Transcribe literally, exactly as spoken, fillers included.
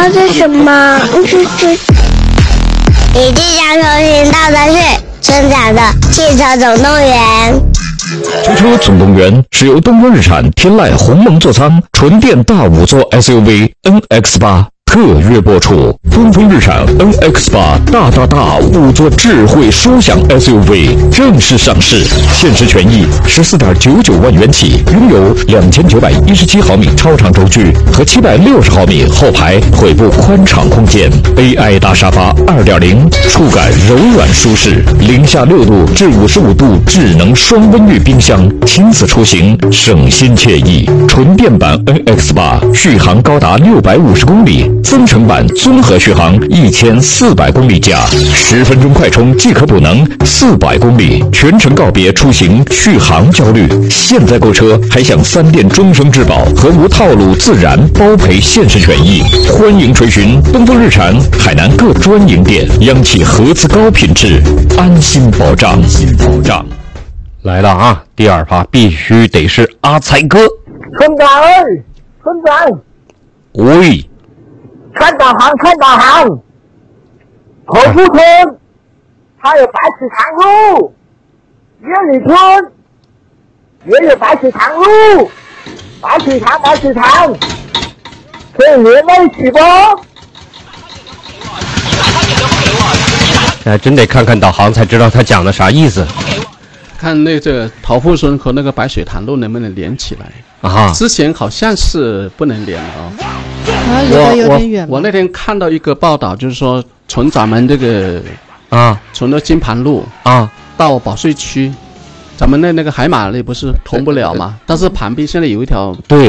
啊，这什么？这这。你即将收听到的是村长的汽车总动员。 汽车总动员是由东风日产天籁鸿蒙座舱纯电大五座 S U V N X 八特约播出。东风日产 N X 八 大大大五座智慧舒享 S U V 正式上市，限时权益 十四点九九万元起，拥有两千九百一十七毫米超长轴距和七百六十毫米后排腿部宽敞空间， A I 大沙发 二点零， 触感柔软舒适，零下六度至五十五度智能双温浴冰箱，亲子出行省心惬意。纯电版 N X 八 续航高达六百五十公里，增程版综合续航一千四百公里加，十分钟快充即可补能四百公里，全程告别出行续航焦虑。现在购车还享三电终生质保和无套路自燃包赔限时权益。欢迎垂询东风日产海南各专营店，央企合资高品质，安心保障。安心保障。 来了啊！第二趴必须得是阿才哥。 村长哎，村长， 喂， 看导航，看导航。头部村还有白石塘路，月里村也有白石塘路，白水塘，白水塘，可以连在一起不？ 哎，真得看看导航才知道他讲的啥意思。 看那个桃富村和那个白水塘路能不能连起来啊？ 之前好像是不能连啊。 啊，离得有点远。 我我那天看到一个报道，就是说从咱们这个啊， 从那金盘路啊到保税区，咱们的那个海马那不是通不了吗？但是旁边现在有一条对